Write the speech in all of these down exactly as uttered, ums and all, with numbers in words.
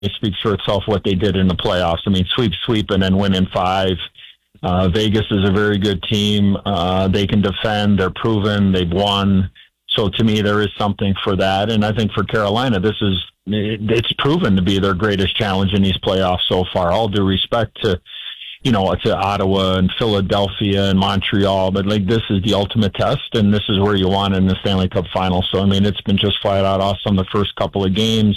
it speaks for itself what they did in the playoffs. I mean, sweep, sweep, and then win in five. Uh, Vegas is a very good team. Uh, they can defend. They're proven. They've won. So to me, there is something for that. And I think for Carolina, this is it's proven to be their greatest challenge in these playoffs so far. All due respect to, you know, to Ottawa and Philadelphia and Montreal, but like this is the ultimate test, and this is where you want in the Stanley Cup final. So I mean, it's been just flat out awesome the first couple of games.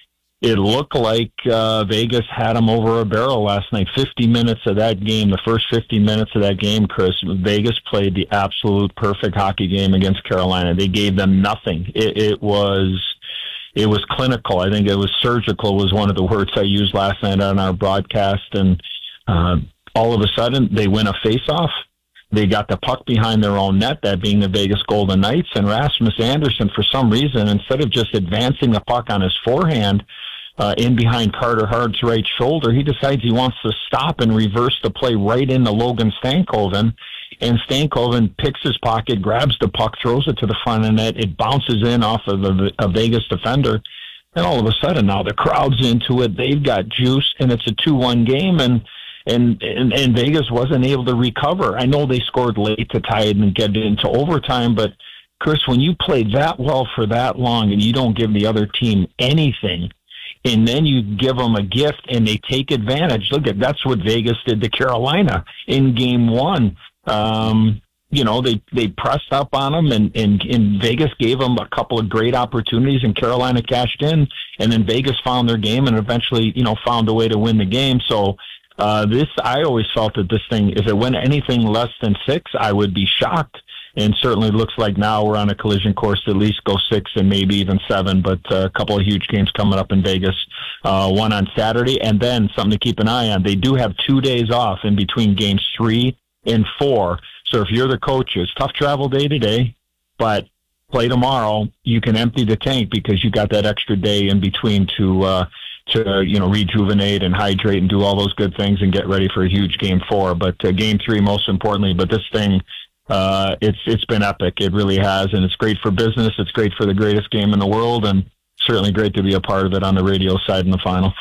It looked like uh, Vegas had them over a barrel last night. fifty minutes of that game, the first fifty minutes of that game, Chris, Vegas played the absolute perfect hockey game against Carolina. They gave them nothing. It, it was it was clinical. I think it was surgical was one of the words I used last night on our broadcast. And uh, all of a sudden, they win a face-off. They got the puck behind their own net, that being the Vegas Golden Knights. And Rasmus Anderson, for some reason, instead of just advancing the puck on his forehand, Uh, in behind Carter Hart's right shoulder, he decides he wants to stop and reverse the play right into Logan Stankoven. And Stankoven picks his pocket, grabs the puck, throws it to the front of the net. It bounces in off of a, a Vegas defender. And all of a sudden now the crowd's into it. They've got juice, and it's a two one game. And and, and and Vegas wasn't able to recover. I know they scored late to tie it and get it into overtime, but Chris, when you play that well for that long and you don't give the other team anything, and then you give them a gift and they take advantage. Look at that's what Vegas did to Carolina in game one. Um, you know, they, they pressed up on them and, and, and Vegas gave them a couple of great opportunities and Carolina cashed in, and then Vegas found their game and eventually, you know, found a way to win the game. So uh, this, I always felt that this thing, if it went anything less than six, I would be shocked. And certainly looks like now we're on a collision course to at least go six and maybe even seven, but uh, a couple of huge games coming up in Vegas, uh, one on Saturday, and then something to keep an eye on. They do have two days off in between games three and four. So if you're the coaches, tough travel day today, but play tomorrow, you can empty the tank because you got that extra day in between to, uh, to, you know, rejuvenate and hydrate and do all those good things and get ready for a huge game four. But uh, game three, most importantly, but this thing, Uh, it's it's been epic. It really has, and it's great for business. It's great for the greatest game in the world, and certainly great to be a part of it on the radio side in the final.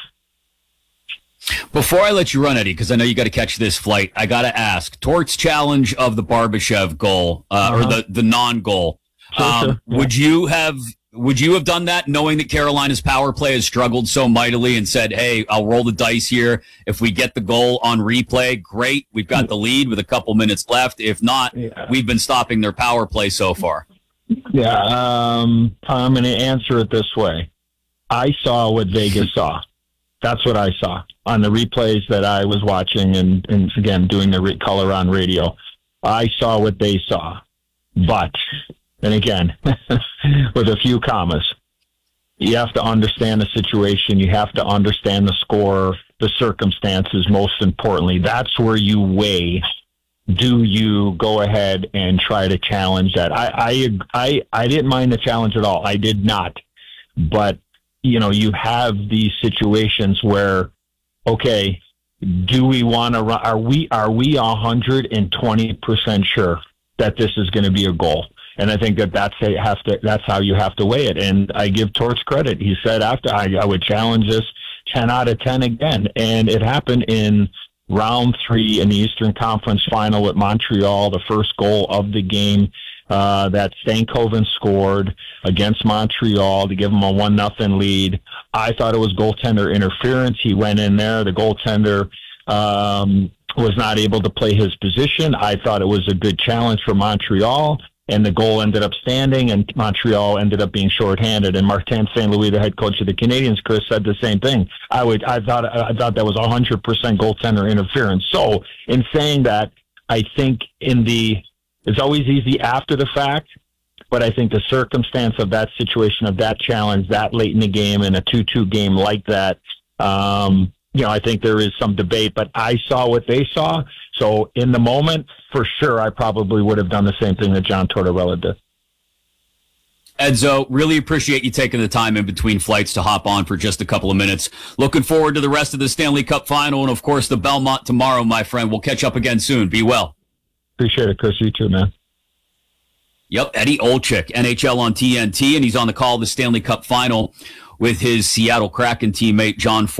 Before I let you run, Eddie, because I know you got to catch this flight, I got to ask, Tort's challenge of the Barbashev goal, uh, uh-huh. or the, the non-goal, sure, um, sure. Yeah. would you have would you have done that knowing that Carolina's power play has struggled so mightily and said, hey, I'll roll the dice here. If we get the goal on replay, great. We've got the lead with a couple minutes left. If not, yeah. we've been stopping their power play so far. Yeah, um, I'm going to answer it this way. I saw what Vegas saw. That's what I saw on the replays that I was watching and, and again, doing the re- color on radio. I saw what they saw. But, and again, with a few commas, you have to understand the situation. You have to understand the score, the circumstances, most importantly. That's where you weigh. Do you go ahead and try to challenge that? I, I, I, I didn't mind the challenge at all. I did not. But, you know, you have these situations where, okay, do we want to run? Are we, are we one hundred twenty percent sure that this is going to be a goal? And I think that that's, a, have to, that's how you have to weigh it. And I give Torts credit. He said after I, I would challenge this ten out of ten again. And it happened in round three in the Eastern Conference Final with Montreal, the first goal of the game uh, that Stankoven scored against Montreal to give them a one nothing lead. I thought it was goaltender interference. He went in there. The goaltender um, was not able to play his position. I thought it was a good challenge for Montreal. And the goal ended up standing, and Montreal ended up being shorthanded. And Martin Saint Louis, the head coach of the Canadiens, Chris, said the same thing. I would, I thought, I thought that was one hundred percent goaltender interference. So, in saying that, I think in the, it's always easy after the fact, but I think the circumstance of that situation, of that challenge, that late in the game, in a two two game like that, um, you know, I think there is some debate. But I saw what they saw. So in the moment, for sure, I probably would have done the same thing that John Tortorella did. Edzo, really appreciate you taking the time in between flights to hop on for just a couple of minutes. Looking forward to the rest of the Stanley Cup Final and, of course, the Belmont tomorrow, my friend. We'll catch up again soon. Be well. Appreciate it, Chris. You too, man. Yep, Eddie Olczyk, N H L on T N T, and he's on the call of the Stanley Cup Final with his Seattle Kraken teammate John